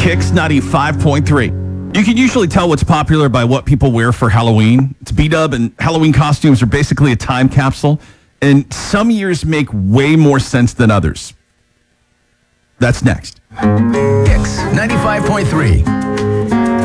Kicks 95.3. You can usually tell what's popular by what people wear for Halloween. It's B-Dub, and Halloween costumes are basically a time capsule, and some years make way more sense than others. That's next. Kicks 95.3.